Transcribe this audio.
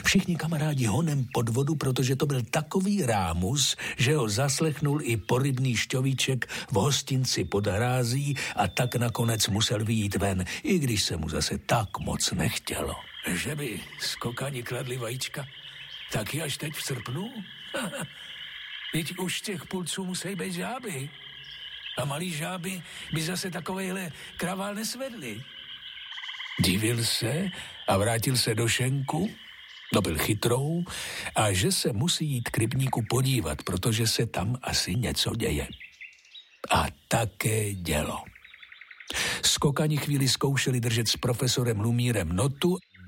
Všichni kamarádi honem pod vodu, protože to byl takový rámus, že ho zaslechnul i porybný šťovíček v hostinci pod hrází a tak nakonec musel vyjít ven, i když se mu zase tak moc nechtělo. Že by skokani kladli vajíčka taky až teď v srpnu? Teď už těch pulců musí být žáby. A malý žáby by zase takovejhle kravál nesvedli. Divil se a vrátil se do šenku, dobil chytrou a že se musí jít k rybníku podívat, protože se tam asi něco děje. A také dělo. Skokani chvíli zkoušeli držet s profesorem Lumírem notu